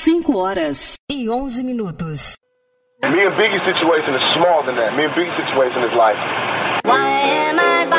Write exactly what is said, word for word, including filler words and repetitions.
cinco horas e onze minutos. Me and Biggie's situation is smaller than that. Me and Biggie's situation is like, why am I